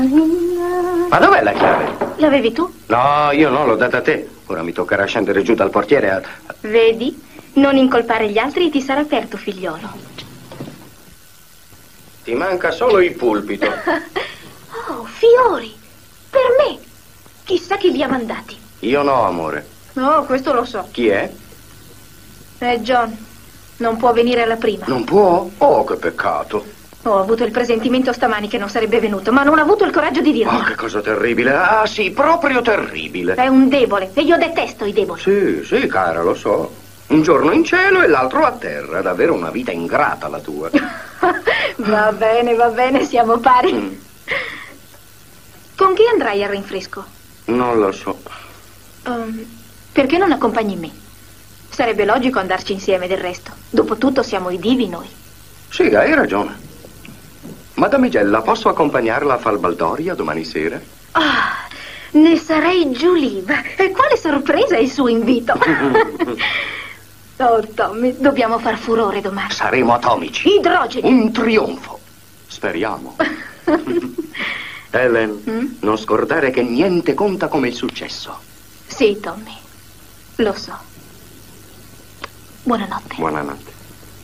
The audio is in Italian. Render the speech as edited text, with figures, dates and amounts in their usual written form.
Ma dov'è la chiave? L'avevi tu? No, io no, l'ho data a te. Ora mi toccherà scendere giù dal portiere a... Vedi? Non incolpare gli altri e ti sarà aperto, figliolo. Ti manca solo il pulpito. Oh, fiori! Per me! Chissà chi li ha mandati. Io no, amore. No, questo lo so. Chi è? È John. Non può venire alla prima. Non può? Oh, che peccato. Ho avuto il presentimento stamani che non sarebbe venuto, ma non ho avuto il coraggio di dirlo. Oh, che cosa terribile. Ah, sì, proprio terribile. È un debole e io detesto i deboli. Sì, sì, cara, lo so. Un giorno in cielo e l'altro a terra. Davvero una vita ingrata la tua. Va bene, siamo pari. Con chi andrai al rinfresco? Non lo so. Perché non accompagni me? Sarebbe logico andarci insieme del resto. Dopotutto siamo i divi noi. Sì, hai ragione. Madamigella, posso accompagnarla a Falbaldoria domani sera? Ah, ne sarei giù viva. E quale sorpresa il suo invito. Oh, Tommy, dobbiamo far furore domani. Saremo atomici. Idrogeni. Un trionfo. Speriamo. Helen, non scordare che niente conta come il successo. Sì, Tommy. Lo so. Buonanotte. Buonanotte.